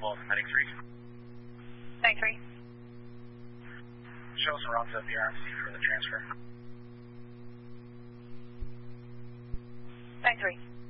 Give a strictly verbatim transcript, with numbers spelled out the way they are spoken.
available as Medic three. Medic three. Show us around to the R M C for the transfer. Medic three.